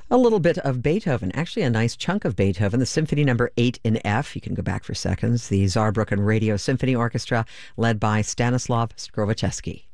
A little bit of Beethoven, actually a nice chunk of Beethoven, the Symphony Number 8 in F. You can go back for seconds. The Saarbrücken Radio Symphony Orchestra, led by Stanislav Skrowaczewski.